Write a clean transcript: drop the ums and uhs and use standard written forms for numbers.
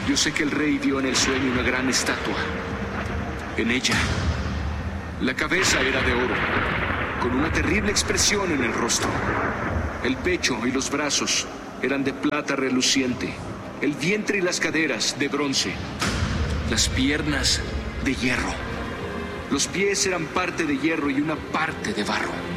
Yo sé que el rey vio en el sueño una gran estatua. En ella, la cabeza era de oro, con una terrible expresión en el rostro. El pecho y los brazos eran de plata reluciente, el vientre y las caderas de bronce, las piernas de hierro. Los pies eran parte de hierro y una parte de barro.